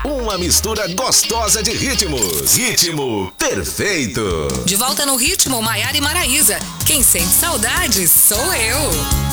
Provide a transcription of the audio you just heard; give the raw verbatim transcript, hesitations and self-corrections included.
Uma mistura gostosa de ritmos. Ritmo perfeito. De volta no ritmo, Maiara e Maraísa. Quem sente saudades sou eu.